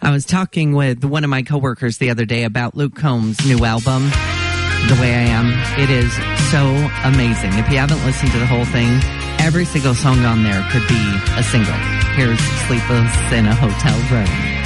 I was talking with one of my coworkers the other day about Luke Combs' new album, The Way I Am. It is so amazing. If you haven't listened to the whole thing, every single song on there could be a single. Here's Sleepless in a Hotel Room.